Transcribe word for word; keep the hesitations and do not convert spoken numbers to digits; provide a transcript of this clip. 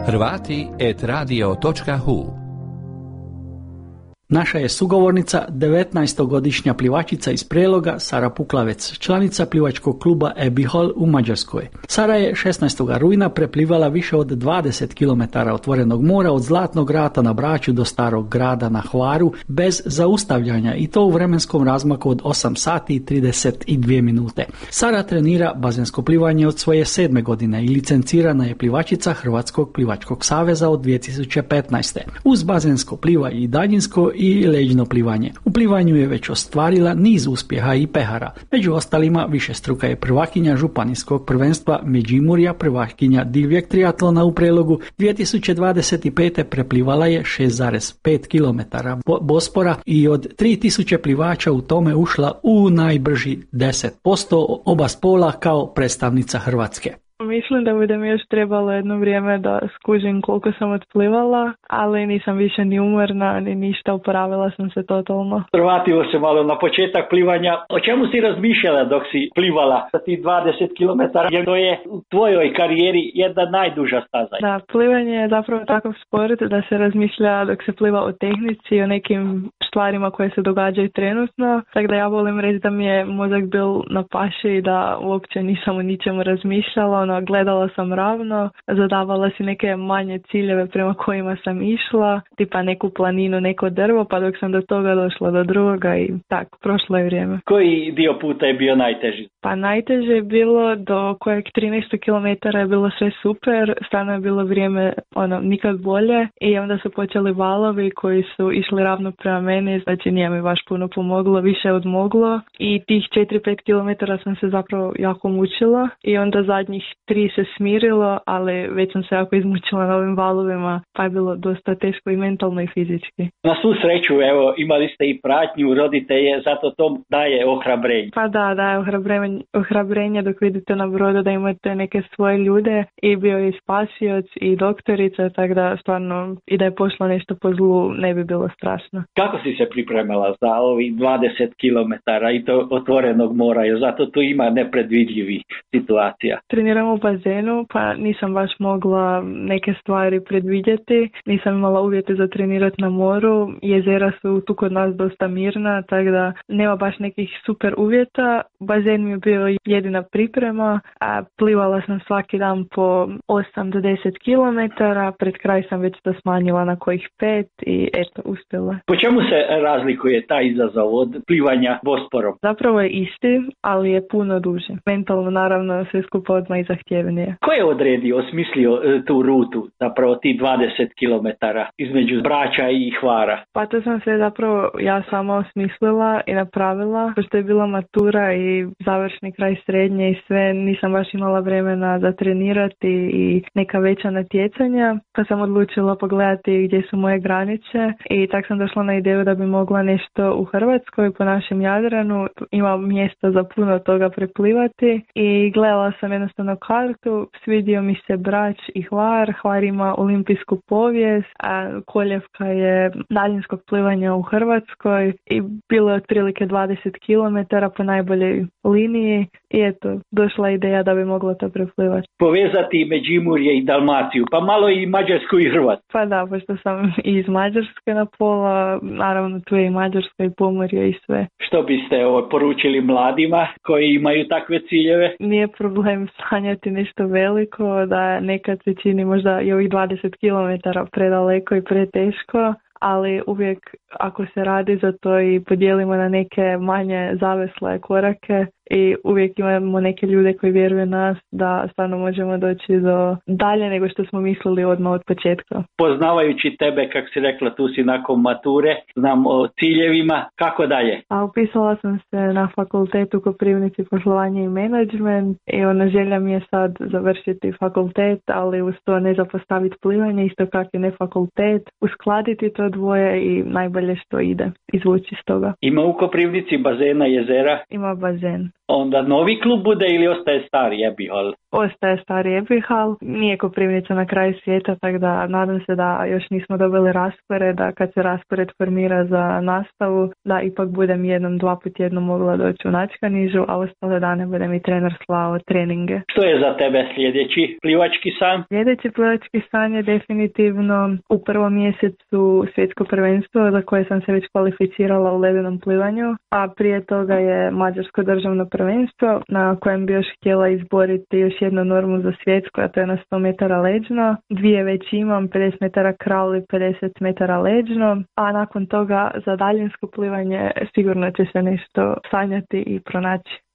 Hrvati et radio točka hu. Naša je sugovornica devetnaestogodišnja plivačica iz Preloga Sara Puklavec, članica plivačkog kluba Abbey Hall u Mađarskoj. Sara je šesnaestog rujna preplivala više od dvadeset kilometara otvorenog mora od Zlatnog rata na Braču do Starog grada na Hvaru bez zaustavljanja i to u vremenskom razmaku od osam sati i trideset dvije minute. Sara trenira bazensko plivanje od svoje sedme godine i licencirana je plivačica Hrvatskog plivačkog saveza od dvije tisuće petnaeste. Uz bazensko pliva i daljinsko i leđno plivanje. U plivanju je već ostvarila niz uspjeha i pehara. Među ostalima višestruka je prvakinja županijskog prvenstva Međimurja, prvakinja divljeg triatlona u Prelogu. dvije tisuće dvadeset pete preplivala je šest zarez pet kilometara Bospora i od tri tisuće plivača u tome ušla u najbrži deset posto oba spola kao predstavnica Hrvatske. Mislim da bude mi još trebalo jedno vrijeme da skužim koliko sam otplivala, ali nisam više ni umorna, ni ništa, oporavila sam se totalno. Vratimo se malo na početak plivanja. O čemu si razmišljala dok si plivala za ti dvadeset kilometara? Jer to je u tvojoj karijeri jedna najduža staza. Da, plivanje je zapravo takav sport da se razmišlja dok se pliva o tehnici i o nekim stvarima koje se događaju trenutno. Tako da ja volim reći da mi je mozak bil na paši i da uopće nisam o ničemu razmišljala. Ono, gledala sam ravno, zadavala si neke manje ciljeve prema kojima sam išla, tipa neku planinu, neko drvo, pa dok sam do toga došla do drugoga i tak, prošlo je vrijeme. Koji dio puta je bio najteži? Pa najteže je bilo do kojeg trinaest kilometara je bilo sve super, stvarno je bilo vrijeme ono, nikad bolje i onda su počeli valovi koji su išli ravno prema meni, znači nije mi baš puno pomoglo, više od moglo i tih četiri pet kilometara sam se zapravo jako mučila i onda zadnjih tri se smirilo, ali već sam se jako izmučila na ovim valovima, pa je bilo dosta teško i mentalno i fizički. Na svu sreću, evo, imali ste i pratnju roditelje, zato to daje ohrabrenje. Pa da, daje ohrabrenje, ohrabrenje dok vidite na brodu da imate neke svoje ljude i bio je i spasioc i doktorica, tako da stvarno i da je pošlo nešto po zlu ne bi bilo strašno. Kako si se pripremala za ovih dvadeset kilometara i to otvorenog mora, jer zato tu ima nepredvidljivih situacija? Treniram u bazenu, pa nisam baš mogla neke stvari predvidjeti. Nisam imala uvjete za trenirati na moru. Jezera su tu kod nas dosta mirna, tako da nema baš nekih super uvjeta. Bazen mi je bio jedina priprema, a plivala sam svaki dan po osam do deset kilometara. Pred kraj sam već to smanjila na kojih pet i eto, uspjela. Po čemu se razlikuje taj izazov od plivanja Bosporom? Zapravo je isti, ali je puno duže. Mentalno naravno sve skupa odmah i zahtjevnije. Ko je odredio, osmislio e, tu rutu, zapravo ti dvadeset kilometara između Brača i Hvara? Pa to sam sve zapravo ja sama osmislila i napravila, pošto je bila matura i završni kraj srednje i sve, nisam baš imala vremena za trenirati i neka veća natjecanja, pa sam odlučila pogledati gdje su moje granice i tak sam došla na ideju da bi mogla nešto u Hrvatskoj po našem Jadranu, ima mjesta za puno toga preplivati i gledala sam jednostavno kartu, svidio mi se Brač i Hvar, Hvar ima olimpijsku povijest, a Koljevka je daljinskog plivanja u Hrvatskoj i bilo je otprilike dvadeset kilometara po najboljoj liniji i eto, došla ideja da bi mogla to preplivati. Povezati Međimurje i Dalmaciju, pa malo i Mađarsku i Hrvatsku. Pa da, pošto sam iz Mađarske na pola, naravno tu je i Mađarska i Pomorje i sve. Što biste ovo poručili mladima koji imaju takve ciljeve? Nije problem sanjati nešto veliko, da nekad se čini možda i ovih dvadeset kilometara predaleko i preteško, ali uvijek ako se radi za to i podijelimo na neke manje zavesle korake i uvijek imamo neke ljude koji vjeruju nas da stvarno možemo doći do dalje nego što smo mislili odmah od početka. Poznavajući tebe, kako si rekla, tu si nakon mature, znam o ciljevima, kako dalje? A upisala sam se na fakultetu u Koprivnici poslovanje i menadžment i ona želja mi je sad završiti fakultet, ali uz to ne zapostaviti plivanje, isto kako i ne fakultet, uskladiti to dvoje i najbolje što ide, izvući iz toga. Ima u Koprivnici bazena, jezera? Ima bazen. onda novi klub bude ili ostaje stari Ebihal? Ostaje stari Ebihal, nije Koprivnica na kraju svijeta, tako da nadam se da još nismo dobili raspored, da kad se raspored formira za nastavu, da ipak budem jednom, dva put jednom mogla doći u Načkanižu, a ostale dane budem i trener slao treninge. Što je za tebe sljedeći plivački san? Sljedeći plivački san je definitivno u prvom mjesecu svjetsko prvenstvo za koje sam se već kvalificirala u ledenom plivanju, a prije toga je mađarsko državno prvenstvo na kojem bi još htjela izboriti još jednu normu za svjetsko, a to je na sto metara leđno. Dvije već imam, pedeset metara kraul i pedeset metara leđno, a nakon toga za daljinsko plivanje sigurno će se nešto sanjati i pronaći.